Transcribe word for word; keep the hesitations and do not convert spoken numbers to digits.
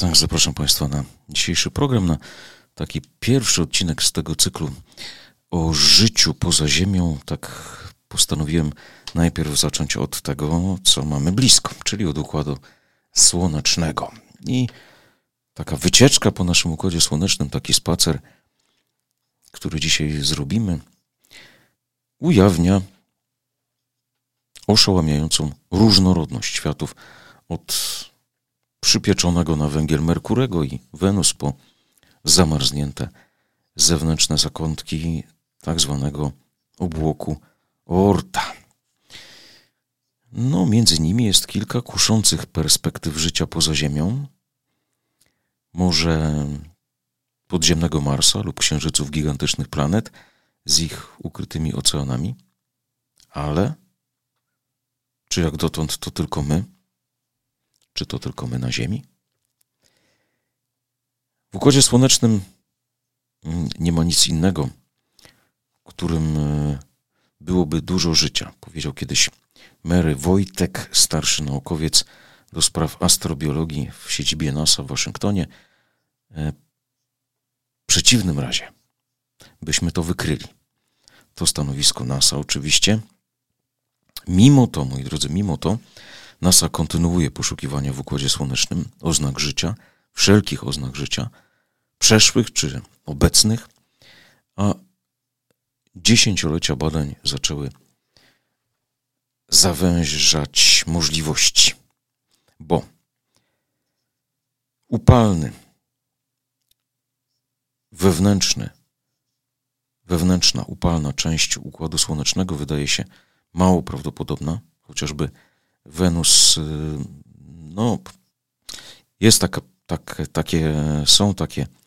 Tak, zapraszam Państwa na dzisiejszy program, na taki pierwszy odcinek z tego cyklu o życiu poza Ziemią. Tak postanowiłem najpierw zacząć od tego, co mamy blisko, czyli od Układu Słonecznego. I taka wycieczka po naszym Układzie Słonecznym, taki spacer, który dzisiaj zrobimy, ujawnia oszałamiającą różnorodność światów od przypieczonego na węgiel Merkurego i Wenus po zamarznięte zewnętrzne zakątki tak zwanego obłoku Oorta. No, między nimi jest kilka kuszących perspektyw życia poza Ziemią. Może podziemnego Marsa lub księżyców gigantycznych planet z ich ukrytymi oceanami. Ale czy jak dotąd to tylko my? Czy to tylko my na Ziemi? W Układzie Słonecznym nie ma nic innego, w którym byłoby dużo życia. Powiedział kiedyś Mary Wojtek, starszy naukowiec do spraw astrobiologii w siedzibie NASA w Waszyngtonie. W przeciwnym razie byśmy to wykryli. To stanowisko NASA oczywiście. Mimo to, moi drodzy, mimo to NASA kontynuuje poszukiwania w Układzie Słonecznym oznak życia, wszelkich oznak życia, przeszłych czy obecnych, a dziesięciolecia badań zaczęły zawężać możliwości, bo upalny, wewnętrzny, wewnętrzna, upalna część Układu Słonecznego wydaje się mało prawdopodobna, chociażby Wenus, no, jest taka, tak, takie, są takie